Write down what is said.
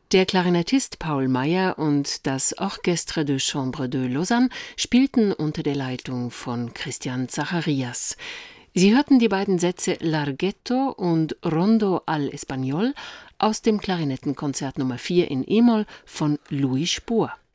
Der Klarinettist Paul Meyer und das Orchestre de Chambre de Lausanne spielten unter der Leitung von Christian Zacharias. Sie hörten die beiden Sätze Larghetto und Rondo al Espagnol aus dem Klarinettenkonzert Nummer 4 in E-Moll von Louis Spohr.